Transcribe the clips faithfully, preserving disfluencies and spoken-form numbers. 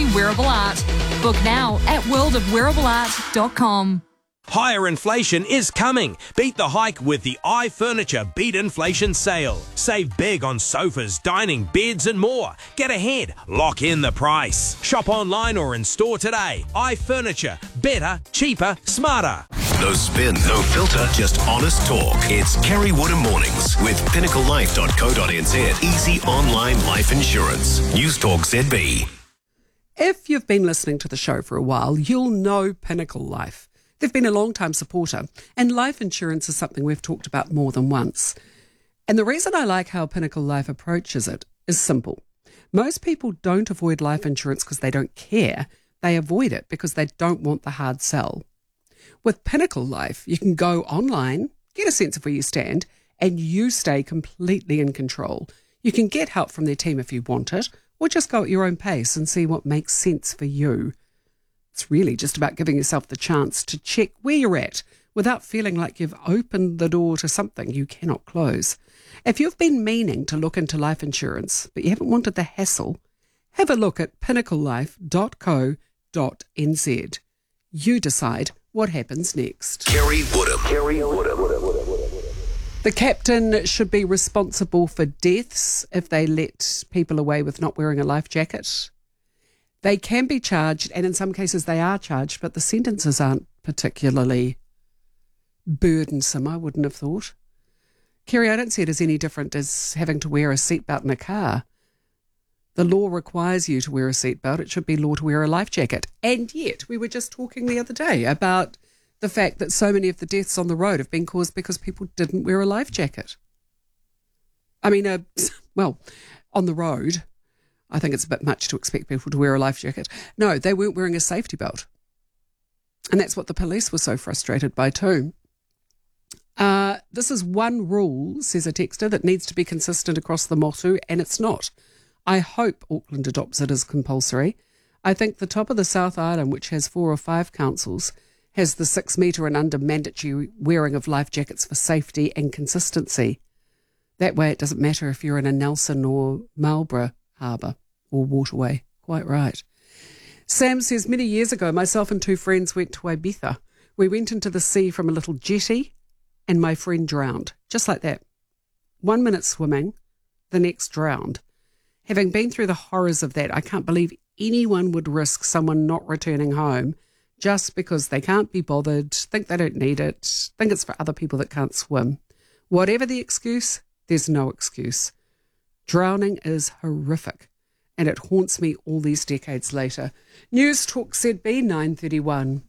and wearable art. Book now at world of wearable art dot com. Higher inflation is coming. Beat the hike with the iFurniture Beat Inflation Sale. Save big on sofas, dining, beds and more. Get ahead. Lock in the price. Shop online or in store today. iFurniture. Better, cheaper, smarter. No spin, no filter, just honest talk. It's Kerry Woodham Mornings with pinnacle life dot co dot n z. Easy online life insurance. News Talk Z B. If you've been listening to the show for a while, you'll know Pinnacle Life. They've been a long-time supporter, and life insurance is something we've talked about more than once. And the reason I like how Pinnacle Life approaches it is simple. Most people don't avoid life insurance because they don't care. They avoid it because they don't want the hard sell. With Pinnacle Life, you can go online, get a sense of where you stand, and you stay completely in control. You can get help from their team if you want it, or just go at your own pace and see what makes sense for you. It's really just about giving yourself the chance to check where you're at without feeling like you've opened the door to something you cannot close. If you've been meaning to look into life insurance, but you haven't wanted the hassle, have a look at pinnacle life dot co dot n z. You decide what happens next. Kerry Woodham. Kerry Woodham. The captain should be responsible for deaths if they let people away with not wearing a life jacket. They can be charged, and in some cases they are charged, but the sentences aren't particularly burdensome, I wouldn't have thought. Kerry, I don't see it as any different as having to wear a seatbelt in a car. The law requires you to wear a seatbelt. It should be law to wear a life jacket. And yet, we were just talking the other day about the fact that so many of the deaths on the road have been caused because people didn't wear a life jacket. I mean, uh, well, on the road, I think it's a bit much to expect people to wear a life jacket. No, they weren't wearing a safety belt. And that's what the police were so frustrated by too. Uh, this is one rule, says a texter, that needs to be consistent across the motu, and it's not. I hope Auckland adopts it as compulsory. I think the top of the South Island, which has four or five councils, has the six metre and under mandatory wearing of life jackets for safety and consistency. That way it doesn't matter if you're in a Nelson or Marlborough harbour or waterway. Quite right. Sam says, many years ago, myself and two friends went to Ibiza. We went into the sea from a little jetty and my friend drowned. Just like that. One minute swimming, the next drowned. Having been through the horrors of that, I can't believe anyone would risk someone not returning home just because they can't be bothered, think they don't need it, think it's for other people that can't swim. Whatever the excuse, there's no excuse. Drowning is horrific, and it haunts me all these decades later. News Talk Z B nine thirty-one.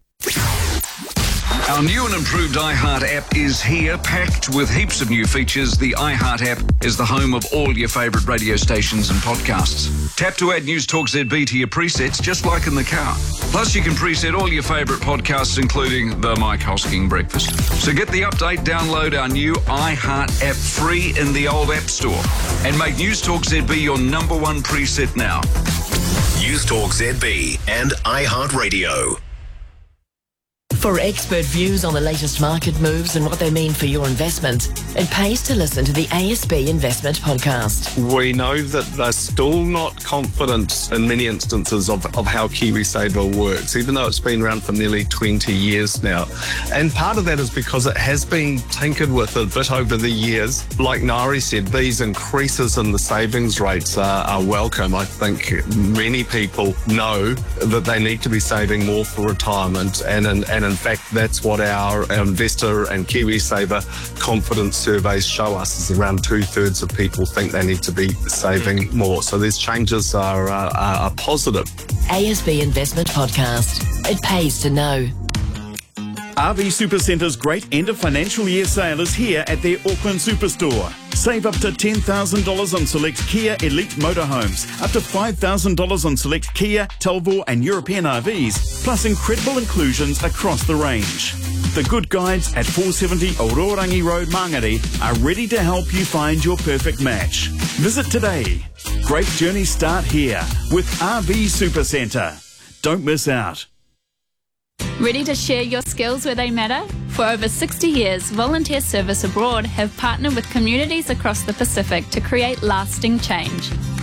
Our new and improved iHeart app is here, packed with heaps of new features. The iHeart app is the home of all your favourite radio stations and podcasts. Tap to add News Talk Z B to your presets, just like in the car. Plus, you can preset all your favourite podcasts, including the Mike Hosking Breakfast. So get the update, download our new iHeart app free in the old App Store, and make News Talk Z B your number one preset now. News Talk Z B and iHeart Radio. For expert views on the latest market moves and what they mean for your investment, it pays to listen to the A S B Investment Podcast. We know that they're still not confident in many instances of, of how KiwiSaver works, even though it's been around for nearly twenty years now. And part of that is because it has been tinkered with a bit over the years. Like Nari said, these increases in the savings rates are, are welcome. I think many people know that they need to be saving more for retirement, and in, and in fact, that's what our, our investor and KiwiSaver confidence surveys show us, is around two-thirds of people think they need to be saving more. So these changes are, uh, are positive. A S B Investment Podcast. It pays to know. R V Supercenter's great end of financial year sale is here at their Auckland Superstore. Save up to ten thousand dollars on select Kia Elite motorhomes, up to five thousand dollars on select Kia, Talvor and European R Vs, plus incredible inclusions across the range. The Good Guides at four seventy Ororangi Road, Mangere are ready to help you find your perfect match. Visit today. Great journeys start here with R V Supercenter. Don't miss out. Ready to share your skills where they matter? For over sixty years, Volunteer Service Abroad have partnered with communities across the Pacific to create lasting change.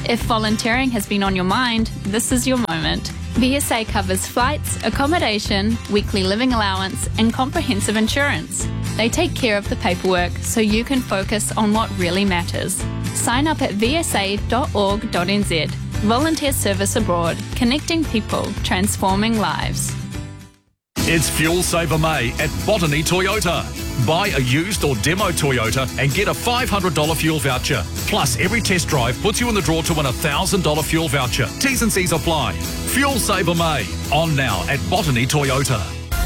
If volunteering has been on your mind, this is your moment. V S A covers flights, accommodation, weekly living allowance, and comprehensive insurance. They take care of the paperwork so you can focus on what really matters. Sign up at v s a dot org dot n z. Volunteer service abroad, connecting people, transforming lives. It's Fuel Saver May at Botany Toyota. Buy a used or demo Toyota and get a five hundred dollars fuel voucher. Plus, every test drive puts you in the draw to win a one thousand dollars fuel voucher. T's and C's apply. Fuel Saver May. On now at Botany Toyota.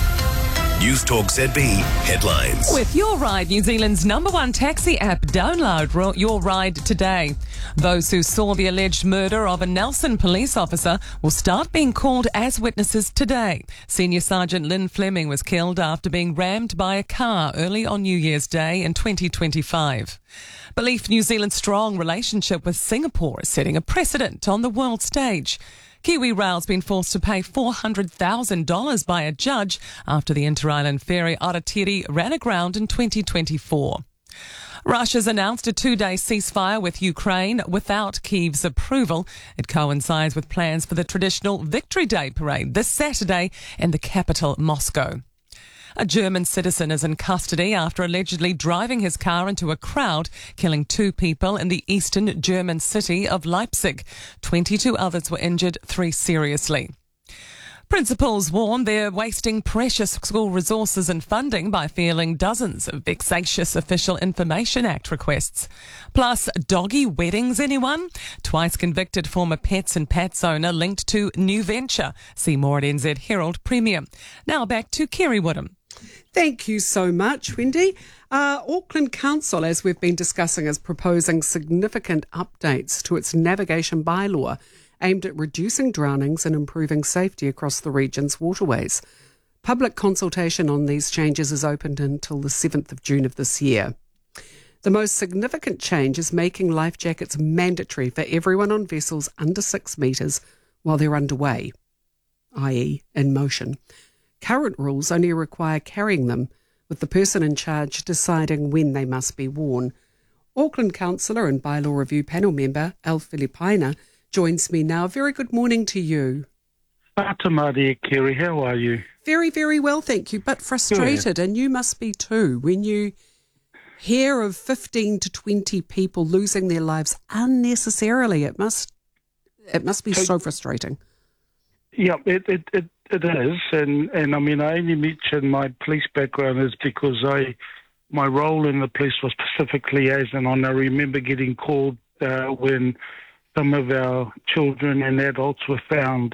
News Talk Z B headlines. With Your Ride, New Zealand's number one taxi app, download Ro- Your Ride today. Those who saw the alleged murder of a Nelson police officer will start being called as witnesses today. Senior Sergeant Lynn Fleming was killed after being rammed by a car early on New Year's Day in twenty twenty-five. Belief New Zealand's strong relationship with Singapore is setting a precedent on the world stage. Kiwi Rail's been forced to pay four hundred thousand dollars by a judge after the inter-island ferry Aratiri ran aground in twenty twenty-four. Russia's announced a two-day ceasefire with Ukraine without Kyiv's approval. It coincides with plans for the traditional Victory Day parade this Saturday in the capital, Moscow. A German citizen is in custody after allegedly driving his car into a crowd, killing two people in the eastern German city of Leipzig. twenty-two others were injured, three seriously. Principals warn they're wasting precious school resources and funding by fielding dozens of vexatious Official Information Act requests. Plus, doggy weddings, anyone? Twice convicted former Pets and Pats owner linked to new venture. See more at N Z Herald Premium. Now back to Kerry Woodham. Thank you so much, Wendy. Uh, Auckland Council, as we've been discussing, is proposing significant updates to its navigation bylaw aimed at reducing drownings and improving safety across the region's waterways. Public consultation on these changes is opened until the seventh of June of this year. The most significant change is making life jackets mandatory for everyone on vessels under six metres while they're underway, that is in motion. Current rules only require carrying them, with the person in charge deciding when they must be worn. Auckland Councillor and Bylaw Review Panel member Al Filipina joins me now. Very good morning to you. Atamari, Kerry, how are you? Very, very well, thank you, but frustrated, yeah. And you must be too, when you hear of fifteen to twenty people losing their lives unnecessarily. It must it must be so, so frustrating. Yeah, it, it, it, it is, and, and I mean, I only mention my police background is because I, my role in the police was specifically liaison, and I remember getting called uh, when some of our children and adults were found,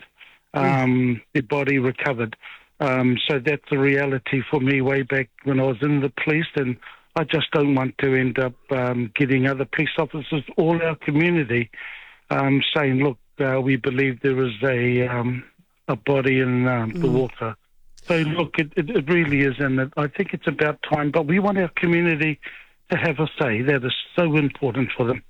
um, their body recovered. Um, so that's the reality for me way back when I was in the police, and I just don't want to end up um, getting other police officers, all our community, um, saying, look, uh, we believe there is a um, a body in um, the mm. water. So look, it, it, it really is, and it, I think it's about time, but we want our community to have a say. That is so important for them.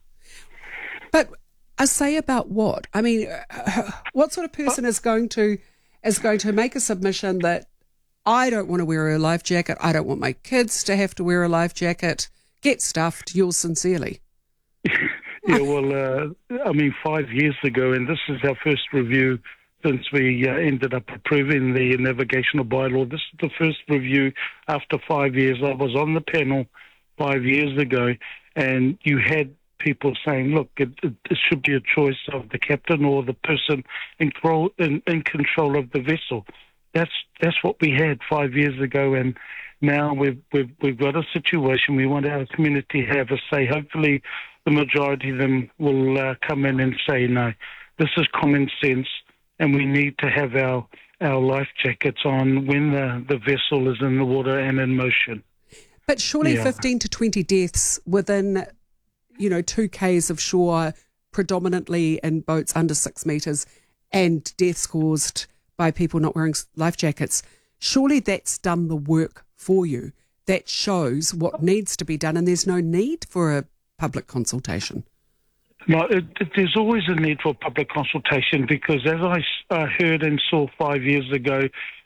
But a say about what? I mean, what sort of person is going to is going to make a submission that I don't want to wear a life jacket, I don't want my kids to have to wear a life jacket, get stuffed, yours sincerely? Yeah, well, uh, I mean, five years ago, and this is our first review since we uh, ended up approving the navigational bylaw. This is the first review after five years. I was on the panel five years ago, and you had people saying, look, it, it, it should be a choice of the captain or the person in control, in, in control of the vessel. That's that's what we had five years ago, and now we've, we've, we've got a situation. We want our community to have a say. Hopefully the majority of them will uh, come in and say, no, this is common sense, and we need to have our, our life jackets on when the, the vessel is in the water and in motion. But surely yeah. fifteen to twenty deaths within, you know, two kays of shore, predominantly in boats under six metres, and deaths caused by people not wearing life jackets, surely that's done the work for you. That shows what needs to be done, and there's no need for a public consultation. No, it, it, there's always a need for public consultation because, as I uh, heard and saw five years ago,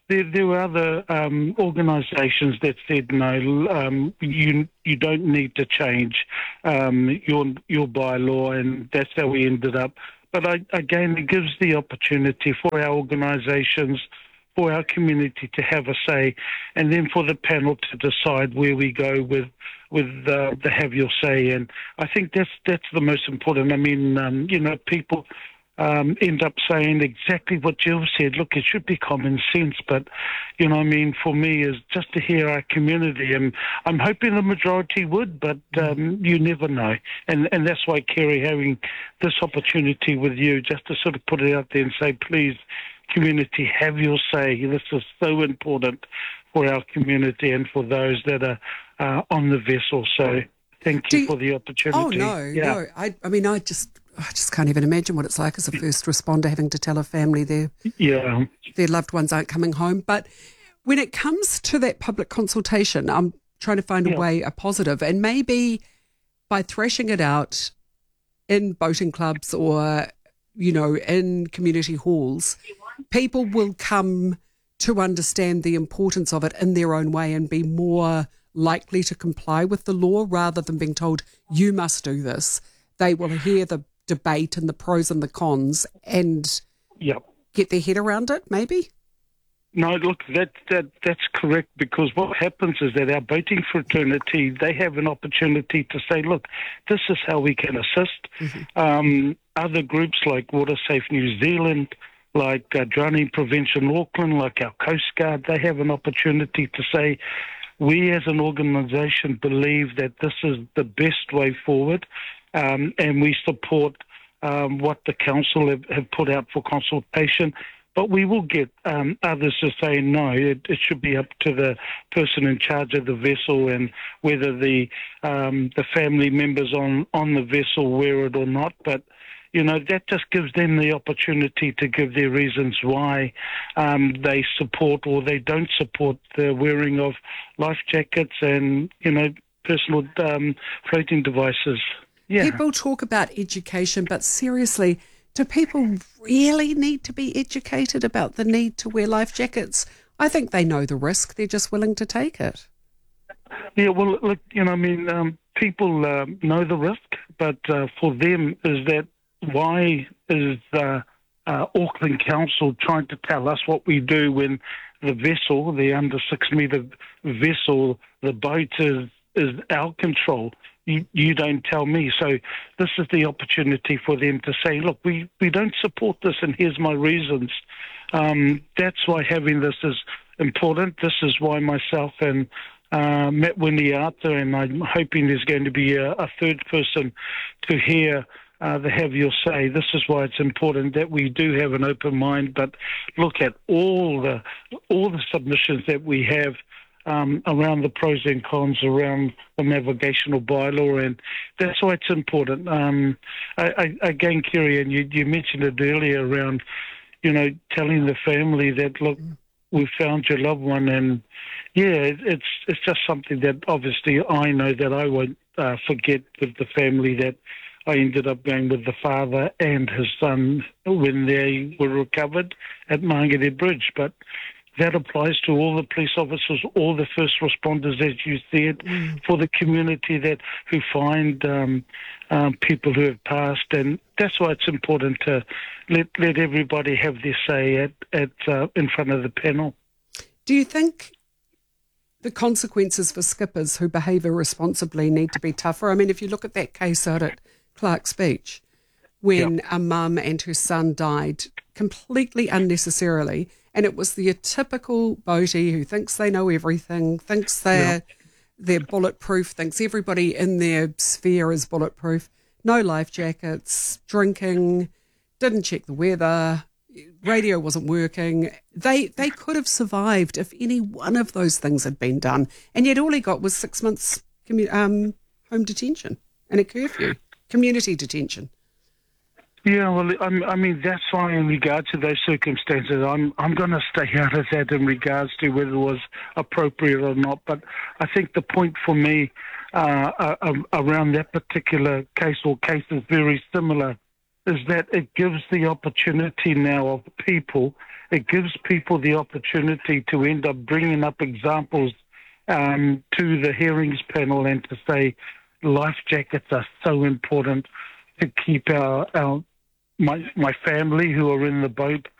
there, there were other um, organisations that said no, um, you you don't need to change um, your your bylaw, and that's how we ended up. But I, again, it gives the opportunity for our organisations, for our community to have a say, and then for the panel to decide where we go with with uh, the have your say. And I think that's that's the most important. I mean, um, you know, people um, end up saying exactly what you've said. Look, it should be common sense, but you know, I mean, for me, is just to hear our community, and I'm hoping the majority would, but um, you never know. And and that's why, Kerry, having this opportunity with you, just to sort of put it out there and say, please, community, have your say. This is so important for our community and for those that are uh, on the vessel. So thank you, you for the opportunity. Oh, no, yeah. no. I, I mean, I just I just can't even imagine what it's like as a first responder having to tell a family their, yeah. their loved ones aren't coming home. But when it comes to that public consultation, I'm trying to find yeah. a way, a positive, and maybe by thrashing it out in boating clubs or, you know, in community halls, people will come to understand the importance of it in their own way and be more likely to comply with the law rather than being told, you must do this. They will hear the debate and the pros and the cons and yep. get their head around it, maybe? No, look, that, that that's correct, because what happens is that our boating fraternity, they have an opportunity to say, look, this is how we can assist. Mm-hmm. Um, other groups like Water Safe New Zealand, like uh, Drowning Prevention Auckland, like our Coast Guard, they have an opportunity to say, we as an organisation believe that this is the best way forward, um, and we support um, what the council have, have put out for consultation. But we will get um, others to say, no, it, it should be up to the person in charge of the vessel, and whether the um, the family members on, on the vessel wear it or not. But you know, that just gives them the opportunity to give their reasons why um, they support or they don't support the wearing of life jackets and, you know, personal um, floating devices. Yeah. People talk about education, but seriously, do people really need to be educated about the need to wear life jackets? I think they know the risk. They're just willing to take it. Yeah, well, look, you know, I mean, um, people uh, know the risk, but uh, for them is that, why is uh, uh, Auckland Council trying to tell us what we do when the vessel, the under six metre vessel, the boat is, is our control? You, you don't tell me. So this is the opportunity for them to say, look, we, we don't support this, and here's my reasons. Um, that's why having this is important. This is why myself and uh, Matt Winnie Arthur, and I'm hoping there's going to be a, a third person to hear Uh, the have your say. This is why it's important that we do have an open mind, but look at all the all the submissions that we have um, around the pros and cons around the navigational bylaw, and that's why it's important. Um, I, I, again, Kerry, and you, you mentioned it earlier around, you know, telling the family that, look, we found your loved one, and yeah, it, it's it's just something that obviously I know that I won't uh, forget with the family, that I ended up going with the father and his son when they were recovered at Māngere Bridge. But that applies to all the police officers, all the first responders, as you said, mm. for the community that who find um, um, people who have passed. And that's why it's important to let let everybody have their say at, at uh, in front of the panel. Do you think the consequences for skippers who behave irresponsibly need to be tougher? I mean, if you look at that case out at Clark's Beach, when yep. a mum and her son died completely unnecessarily, and it was the typical boatie who thinks they know everything, thinks they're yep. they're bulletproof, thinks everybody in their sphere is bulletproof, no life jackets, drinking, didn't check the weather, radio wasn't working. They they could have survived if any one of those things had been done, and yet all he got was six months commu- um, home detention and a curfew. Community detention. Yeah, well, I'm, I mean, that's why in regard to those circumstances, I'm I'm going to stay out of that in regards to whether it was appropriate or not. But I think the point for me uh, uh, around that particular case or cases very similar is that it gives the opportunity now of people, it gives people the opportunity to end up bringing up examples um, to the hearings panel and to say life jackets are so important to keep our, our my, my family who are in the boat